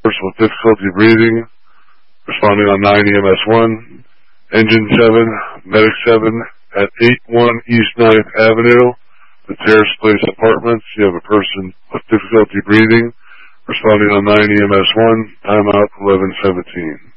person with difficulty breathing, responding on 9 EMS 1. Engine 7, Medic 7 at 81 East 9th Avenue, the Terrace Place Apartments. You have a person with difficulty breathing, responding on 9 EMS 1, timeout 11:17.